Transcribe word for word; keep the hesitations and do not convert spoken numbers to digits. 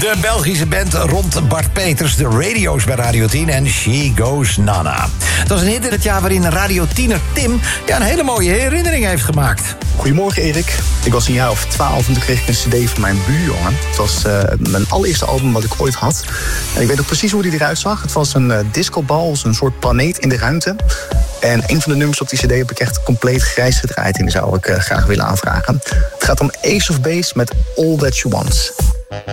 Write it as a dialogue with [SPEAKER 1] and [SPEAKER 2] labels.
[SPEAKER 1] De Belgische band rond Bart Peters, de Radio's bij Radio tien en She Goes Nana. Dat was een hit in het jaar waarin Radio tiener Tim ja, een hele mooie herinnering heeft gemaakt.
[SPEAKER 2] Goedemorgen Erik. Ik was een jaar of twaalf en toen kreeg ik een cd van mijn buurjongen. Het was uh, mijn allereerste album wat ik ooit had. En ik weet nog precies hoe die eruit zag. Het was een uh, discobal, een soort planeet in de ruimte. En een van de nummers op die cd heb ik echt compleet grijs gedraaid. En die zou ik uh, graag willen aanvragen. Het gaat om Ace of Base met All That You Want.